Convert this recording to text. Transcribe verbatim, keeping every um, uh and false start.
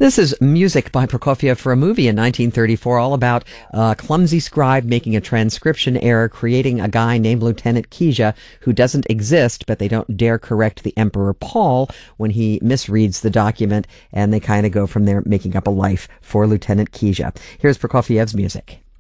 This is music by Prokofiev for a movie in nineteen thirty-four, all about a clumsy scribe making a transcription error, creating a guy named Lieutenant Kija who doesn't exist, but they don't dare correct the Emperor Paul when he misreads the document, and they kind of go from there making up a life for Lieutenant Kija. Here's Prokofiev's music.